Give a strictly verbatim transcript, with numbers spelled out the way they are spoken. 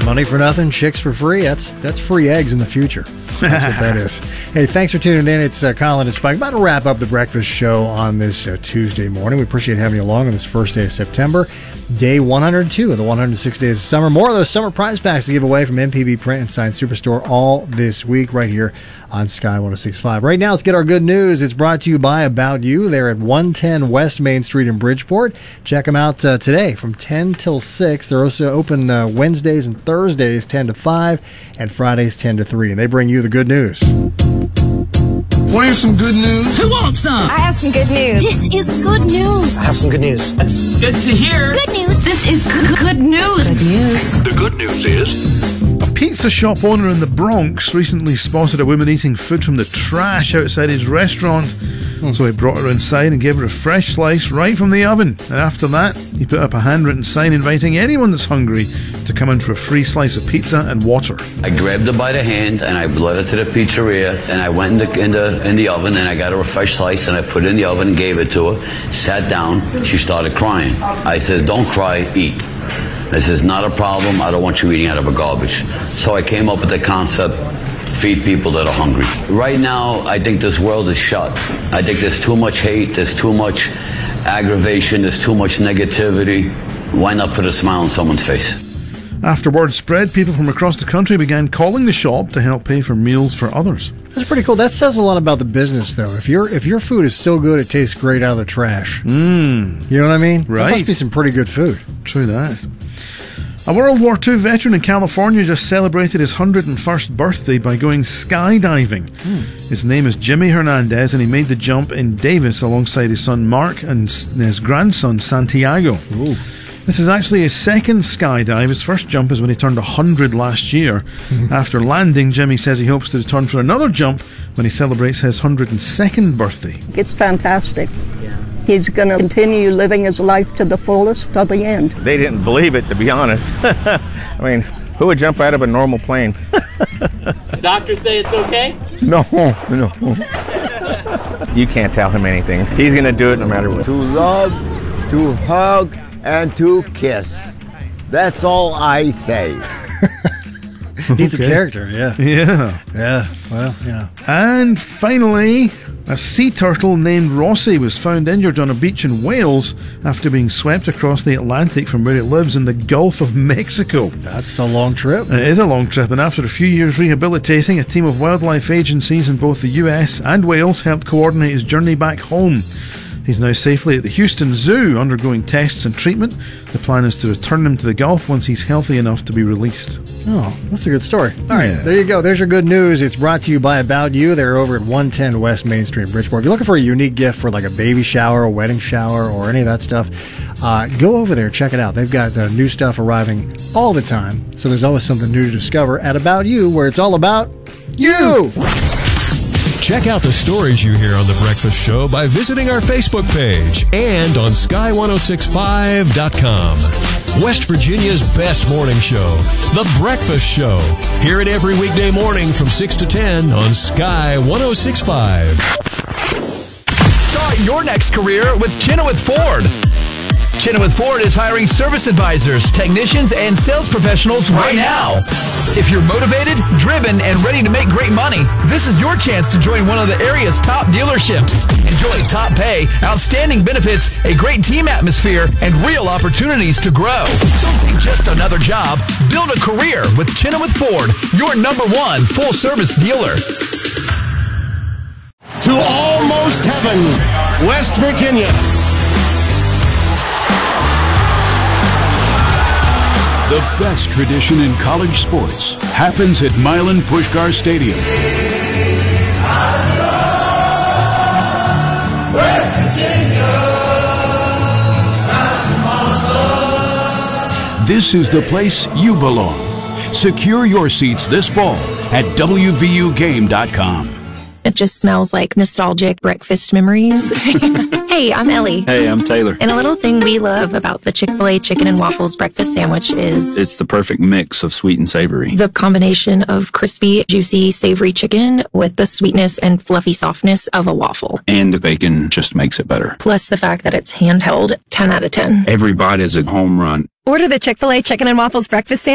Money for nothing, chicks for free. That's that's free eggs in the future. That's what that is. Hey, thanks for tuning in. It's uh, Colin and Spike. About to wrap up the breakfast show on this uh, Tuesday morning. We appreciate having you along on this first day of September. Day one hundred two of the one hundred six days of summer. More of those summer prize packs to give away from M P B Print and Science Superstore all this week right here on Sky one oh six point five. Right now, let's get our good news. It's brought to you by About You. They're at one ten West Main Street in Bridgeport. Check them out uh, today from ten till six. They're also open uh, Wednesdays and Thursdays ten to five and Fridays ten to three. And they bring you the good news. Want to hear some good news? Who wants some? I have some good news. This is good news. I have some good news. That's good to hear. Good news. This is good, good news. Good news. The good news is... A pizza shop owner in the Bronx recently spotted a woman eating food from the trash outside his restaurant. Hmm. So he brought her inside and gave her a fresh slice right from the oven. And after that, he put up a handwritten sign inviting anyone that's hungry to come in for a free slice of pizza and water. I grabbed her by the hand and I led her to the pizzeria, and I went in the, in the in the oven and I got her a fresh slice and I put it in the oven and gave it to her. Sat down, she started crying. I said, "Don't cry, eat." This is not a problem. I don't want you eating out of a garbage. So I came up with the concept, feed people that are hungry. Right now, I think this world is shut. I think there's too much hate, there's too much aggravation, there's too much negativity. Why not put a smile on someone's face? After word spread, people from across the country began calling the shop to help pay for meals for others. That's pretty cool. That says a lot about the business, though. If your if your food is so good it tastes great out of the trash, mm. you know what I mean? Right. That must be some pretty good food. True that. A World War Two veteran in California just celebrated his one hundred first birthday by going skydiving. Hmm. His name is Jimmy Hernandez, and he made the jump in Davis alongside his son Mark and his grandson Santiago. Ooh. This is actually his second skydive. His first jump is when he turned one hundred last year. After landing, Jimmy says he hopes to return for another jump when he celebrates his one hundred second birthday. It's fantastic. Yeah. He's going to continue living his life to the fullest to the end. They didn't believe it, to be honest. I mean, who would jump out of a normal plane? The doctors say it's okay? No, no. You can't tell him anything. He's going to do it no matter what. To love, to hug, and to kiss. That's all I say. He's okay. a character, yeah. Yeah. Yeah, well, yeah. And finally, a sea turtle named Rossi was found injured on a beach in Wales after being swept across the Atlantic from where it lives in the Gulf of Mexico. That's a long trip. It is a long trip, and after a few years rehabilitating, a team of wildlife agencies in both the U S and Wales helped coordinate his journey back home. He's now safely at the Houston Zoo undergoing tests and treatment. The plan is to return him to the Gulf once he's healthy enough to be released. Oh, that's a good story. All right, yeah. There you go. There's your good news. It's brought to you by About You. They're over at one ten West Main Street in Bridgeport. If you're looking for a unique gift for like a baby shower, a wedding shower, or any of that stuff, uh, go over there and check it out. They've got uh, new stuff arriving all the time, so there's always something new to discover at About You, where it's all about you. Check out the stories you hear on The Breakfast Show by visiting our Facebook page and on sky ten sixty-five dot com. West Virginia's best morning show, The Breakfast Show. Hear it every weekday morning from six to ten on Sky ten sixty-five. Start your next career with Chenoweth Ford. Chenoweth Ford is hiring service advisors, technicians, and sales professionals right now. If you're motivated, driven, and ready to make great money, this is your chance to join one of the area's top dealerships. Enjoy top pay, outstanding benefits, a great team atmosphere, and real opportunities to grow. Don't take just another job. Build a career with Chenoweth Ford, your number one full-service dealer. To almost heaven, West Virginia. The best tradition in college sports happens at Milan Puskar Stadium. West Virginia. This is the place you belong. Secure your seats this fall at W V U game dot com. It just smells like nostalgic breakfast memories. Hey, I'm Ellie. Hey, I'm Taylor. And a little thing we love about the Chick-fil-A chicken and waffles breakfast sandwich is... it's the perfect mix of sweet and savory. The combination of crispy, juicy, savory chicken with the sweetness and fluffy softness of a waffle. And the bacon just makes it better. Plus the fact that it's handheld, ten out of ten. Every bite is a home run. Order the Chick-fil-A chicken and waffles breakfast sandwich